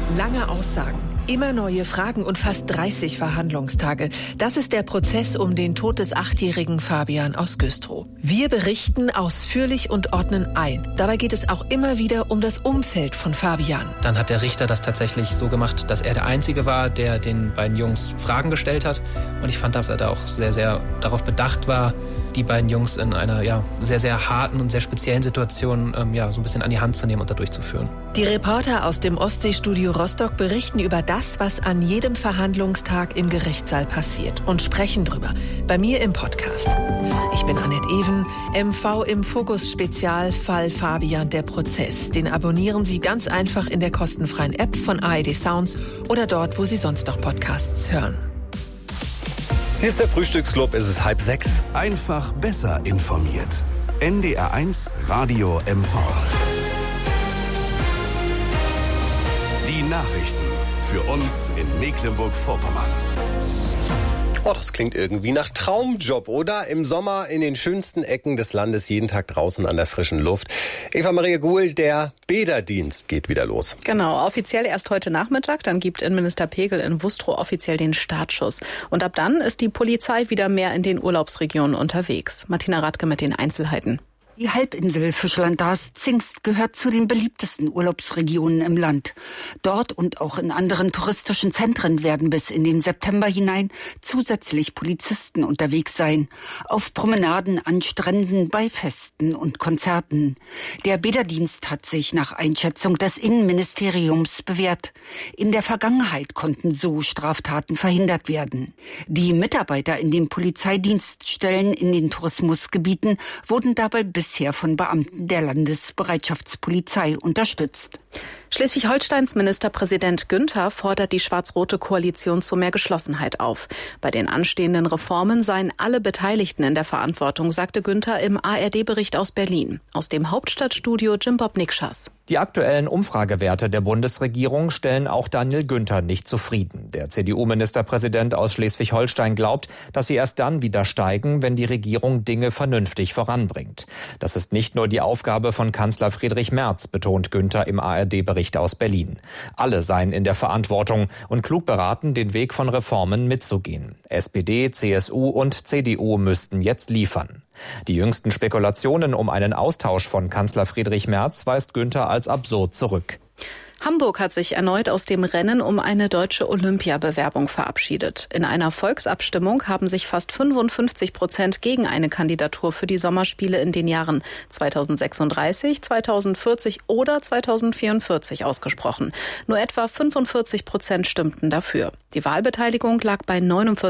Lange Aussagen, immer neue Fragen und fast 30 Verhandlungstage. Das ist der Prozess um den Tod des 8-jährigen Fabian aus Güstrow. Wir berichten ausführlich und ordnen ein. Dabei geht es auch immer wieder um das Umfeld von Fabian. Dann hat der Richter das tatsächlich so gemacht, dass er der Einzige war, der den beiden Jungs Fragen gestellt hat. Und ich fand, dass er da auch sehr, sehr darauf bedacht war, die beiden Jungs in einer sehr, sehr harten und sehr speziellen Situation so ein bisschen an die Hand zu nehmen und da durchzuführen. Die Reporter aus dem Ostseestudio Rostock berichten über das, was an jedem Verhandlungstag im Gerichtssaal passiert und sprechen drüber. Bei mir im Podcast. Ich bin Annette Even, MV im Fokus Spezial Fall Fabian, der Prozess. Den abonnieren Sie ganz einfach in der kostenfreien App von ARD Sounds oder dort, wo Sie sonst noch Podcasts hören. Hier ist der Frühstücksclub, es ist 5:30. Einfach besser informiert. NDR1 Radio MV. Die Nachrichten für uns in Mecklenburg-Vorpommern. Oh, das klingt irgendwie nach Traumjob, oder? Im Sommer in den schönsten Ecken des Landes, jeden Tag draußen an der frischen Luft. Eva-Maria Guhl, der Bäderdienst geht wieder los. Genau, offiziell erst heute Nachmittag. Dann gibt Innenminister Pegel in Wustrow offiziell den Startschuss. Und ab dann ist die Polizei wieder mehr in den Urlaubsregionen unterwegs. Martina Radke mit den Einzelheiten. Die Halbinsel Fischland-Darß-Zingst gehört zu den beliebtesten Urlaubsregionen im Land. Dort und auch in anderen touristischen Zentren werden bis in den September hinein zusätzlich Polizisten unterwegs sein. Auf Promenaden, an Stränden, bei Festen und Konzerten. Der Bäderdienst hat sich nach Einschätzung des Innenministeriums bewährt. In der Vergangenheit konnten so Straftaten verhindert werden. Die Mitarbeiter in den Polizeidienststellen in den Tourismusgebieten wurden dabei bisher von Beamten der Landesbereitschaftspolizei unterstützt. Schleswig-Holsteins Ministerpräsident Günther fordert die schwarz-rote Koalition zu mehr Geschlossenheit auf. Bei den anstehenden Reformen seien alle Beteiligten in der Verantwortung, sagte Günther im ARD-Bericht aus Berlin. Aus dem Hauptstadtstudio Jim Bob Nikschas. Die aktuellen Umfragewerte der Bundesregierung stellen auch Daniel Günther nicht zufrieden. Der CDU-Ministerpräsident aus Schleswig-Holstein glaubt, dass sie erst dann wieder steigen, wenn die Regierung Dinge vernünftig voranbringt. Das ist nicht nur die Aufgabe von Kanzler Friedrich Merz, betont Günther im ARD-Bericht aus Berlin. Alle seien in der Verantwortung und klug beraten, den Weg von Reformen mitzugehen. SPD, CSU und CDU müssten jetzt liefern. Die jüngsten Spekulationen um einen Austausch von Kanzler Friedrich Merz weist Günther als absurd zurück. Hamburg hat sich erneut aus dem Rennen um eine deutsche Olympiabewerbung verabschiedet. In einer Volksabstimmung haben sich fast 55% gegen eine Kandidatur für die Sommerspiele in den Jahren 2036, 2040 oder 2044 ausgesprochen. Nur etwa 45% stimmten dafür. Die Wahlbeteiligung lag bei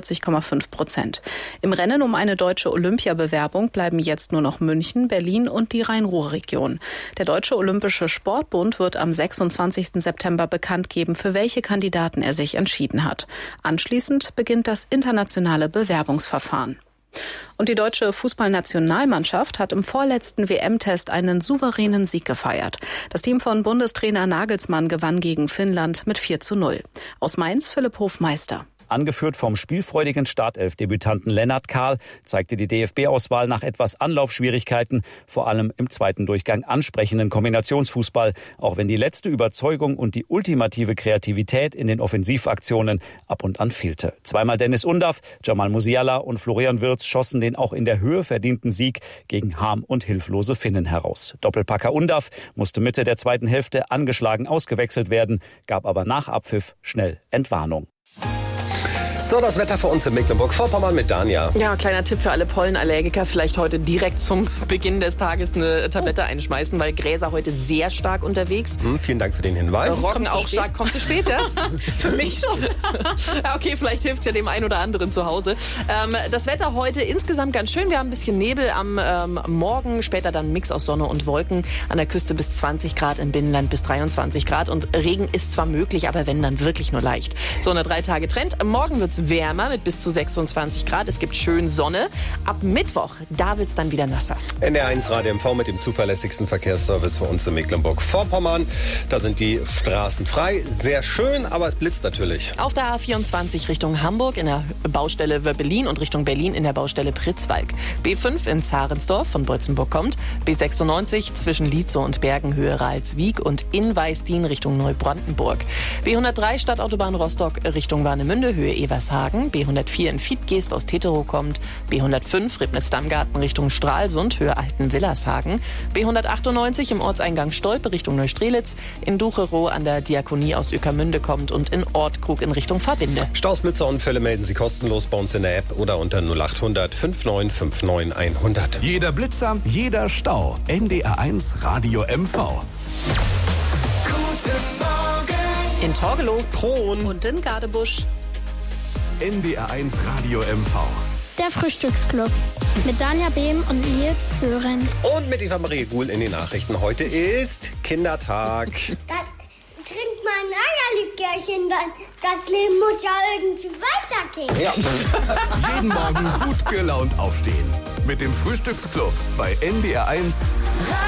49,5%. Im Rennen um eine deutsche Olympiabewerbung bleiben jetzt nur noch München, Berlin und die Rhein-Ruhr-Region. Der Deutsche Olympische Sportbund wird am 26. September bekannt geben, für welche Kandidaten er sich entschieden hat. Anschließend beginnt das internationale Bewerbungsverfahren. Und die deutsche Fußballnationalmannschaft hat im vorletzten WM-Test einen souveränen Sieg gefeiert. Das Team von Bundestrainer Nagelsmann gewann gegen Finnland mit 4:0. Aus Mainz Philipp Hofmeister. Angeführt vom spielfreudigen Startelf-Debütanten Lennart Kahl zeigte die DFB-Auswahl nach etwas Anlaufschwierigkeiten, vor allem im zweiten Durchgang ansprechenden Kombinationsfußball, auch wenn die letzte Überzeugung und die ultimative Kreativität in den Offensivaktionen ab und an fehlte. Zweimal Dennis Undaff, Jamal Musiala und Florian Wirtz schossen den auch in der Höhe verdienten Sieg gegen Harm und hilflose Finnen heraus. Doppelpacker Undaff musste Mitte der zweiten Hälfte angeschlagen ausgewechselt werden, gab aber nach Abpfiff schnell Entwarnung. So, das Wetter für uns in Mecklenburg-Vorpommern mit Dania. Ja, kleiner Tipp für alle Pollenallergiker, vielleicht heute direkt zum Beginn des Tages eine Tablette einschmeißen, weil Gräser heute sehr stark unterwegs. Vielen Dank für den Hinweis. Roggen auch stark. Kommt zu spät, ja? Für mich schon. Ja, okay, vielleicht hilft's ja dem einen oder anderen zu Hause. Das Wetter heute insgesamt ganz schön. Wir haben ein bisschen Nebel am Morgen, später dann ein Mix aus Sonne und Wolken. An der Küste bis 20 Grad, im Binnenland bis 23 Grad. Und Regen ist zwar möglich, aber wenn, dann wirklich nur leicht. So eine 3-Tage-Trend. Morgen wird's etwas wärmer mit bis zu 26 Grad. Es gibt schön Sonne. Ab Mittwoch, da wird's dann wieder nasser. NDR1 Radio MV mit dem zuverlässigsten Verkehrsservice für uns in Mecklenburg-Vorpommern. Da sind die Straßen frei. Sehr schön, aber es blitzt natürlich. Auf der A24 Richtung Hamburg in der Baustelle Wöppelin und Richtung Berlin in der Baustelle Pritzwalk. B5 in Zarensdorf von Brötzenburg kommt. B96 zwischen Lietzow und Bergenhöhe Ralswiek und in Weißdien Richtung Neubrandenburg. B103 Stadtautobahn Rostock Richtung Warnemünde Höhe Evershagen. B104 in Fiedgeest aus Teterow kommt. B105 Ribnitz-Dammgarten Richtung Stralsund Höhe Alten-Willershagen. B198 im Ortseingang Stolpe Richtung Neustrelitz. In Ducherow an der Diakonie aus Ueckermünde kommt und in Ortkrug in Richtung Verbinde. Staus, Blitzerunfälle melden Sie kostenlos bei uns in der App oder unter 0800 5959 100. Jeder Blitzer, jeder Stau. NDR1 Radio MV. Guten Morgen. In Torgelow, Kron und in Gadebusch. NDR1 Radio MV. Der Frühstücksclub mit Danja Behm und Nils Sörenz. und mit Eva Marie Guhl in den Nachrichten. Heute ist Kindertag. Dann trinkt man ein Eierlikörchen, dann das Leben muss ja irgendwie weitergehen. Ja. Jeden Morgen gut gelaunt aufstehen. Mit dem Frühstücksclub bei NDR1